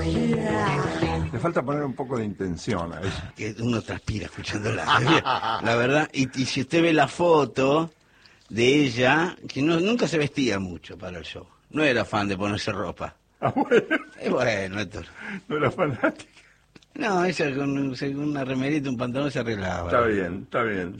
Le falta poner un poco de intención a ella. Que uno transpira escuchándola. La verdad, y si usted ve la foto de ella, que nunca se vestía mucho para el show. No era fan de ponerse ropa. Ah, bueno. Bueno, Héctor. No era fanática. No, ella con una remerita, un pantalón se arreglaba. Está bien, está bien.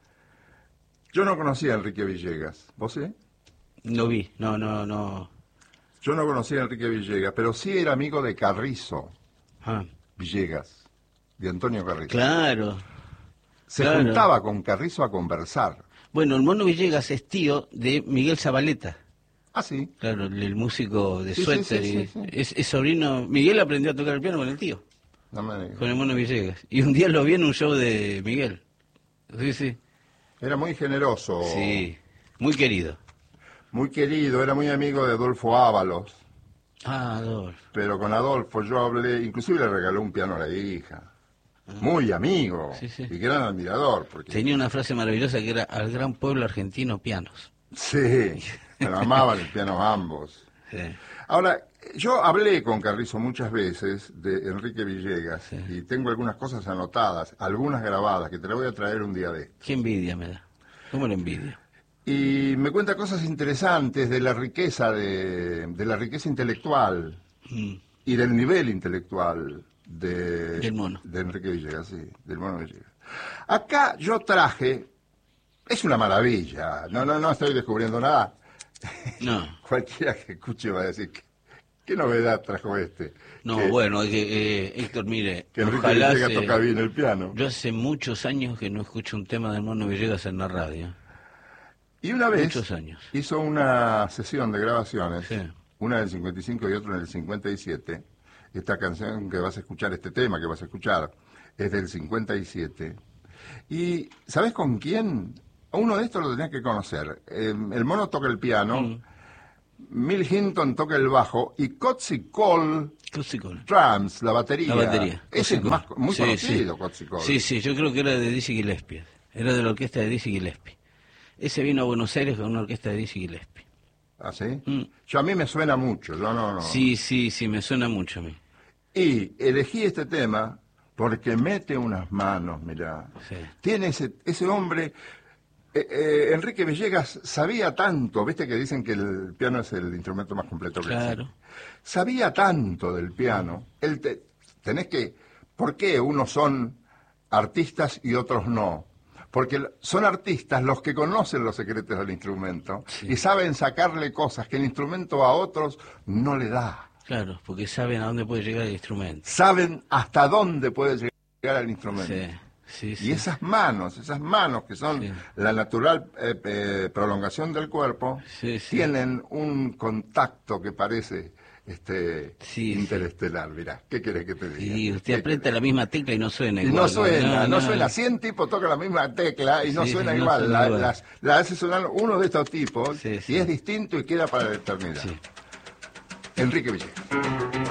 Yo no conocía a Enrique Villegas. ¿Vos sí? No vi, no. Yo no conocía a Enrique Villegas, pero sí era amigo de Carrizo Ah, Villegas, de Antonio Carrizo. claro. Se claro. juntaba con Carrizo a conversar. Bueno, el Mono Villegas es tío de Miguel Zabaleta. Ah, sí. Claro, el músico de Sí, suéter. sí. Es sobrino. Miguel aprendió a tocar el piano con el tío, No me digas. con el Mono Villegas. Y un día lo vi en un show de Miguel. Sí. Era muy generoso. Sí, muy querido. Muy querido, era muy amigo de Adolfo Ábalos. Ah, Adolfo. Pero con Adolfo yo hablé, inclusive le regaló un piano a la hija. Muy amigo Sí. y gran admirador. Porque... Tenía una frase maravillosa que era: al gran pueblo argentino, pianos. Sí, pero amaban el piano ambos. Sí. Ahora, yo hablé con Carrizo muchas veces de Enrique Villegas Sí. y tengo algunas cosas anotadas, algunas grabadas, que te las voy a traer un día de esto. Qué envidia me da. ¿Cómo lo envidio? Y me cuenta cosas interesantes de la riqueza de la riqueza intelectual y del nivel intelectual Del Mono. de Enrique Villegas, sí, del Mono Villegas. Acá yo traje, es una maravilla, no estoy descubriendo nada. No. Cualquiera que escuche va a decir, ¿qué novedad trajo este? No, Que- bueno, Héctor, mire, Que Enrique ojalá Villegas toca bien el piano. Yo hace muchos años que no escucho un tema del Mono Villegas en la radio. Y una vez Muchos años. hizo una sesión de grabaciones, Sí. una del 55 y otra en el 57. Esta canción que vas a escuchar, este tema que vas a escuchar, es del 57. ¿Y sabes con quién? A uno de estos lo tenías que conocer. El Mono toca el piano, Mill Hinton toca el bajo y Cotsy Cole Clásico. drums, la batería. La batería. Ese es Cotsy Cole. muy Sí, conocido, sí. Cotsy Cole. Sí, yo creo que era de Dizzy Gillespie. Era de la orquesta de Dizzy Gillespie. Ese vino a Buenos Aires con una orquesta de Dizzy Gillespie. ¿Ah, sí? Yo a mí me suena mucho, yo no. Sí, me suena mucho a mí. Y elegí este tema porque mete unas manos, mirá. Sí. Tiene ese hombre, Enrique Villegas sabía tanto, viste que dicen que el piano es el instrumento más completo que Claro. existe. Sabía tanto del piano, tenés que, ¿por qué unos son artistas y otros no? Porque son artistas los que conocen los secretos del instrumento y saben sacarle cosas que el instrumento a otros no le da. Claro, porque saben a dónde puede llegar el instrumento. Saben hasta dónde puede llegar el instrumento. Sí. Y esas manos que son la natural prolongación del cuerpo, tienen un contacto que parece interestelar. Mirá, ¿qué querés que te diga? Y usted aprieta la misma tecla y no suena Y igual. no suena. 100 tipos tocan la misma tecla y no suena no igual. suena igual. La hace sonar uno de estos tipos y es distinto y queda para la eternidad. Sí. Enrique Villegas.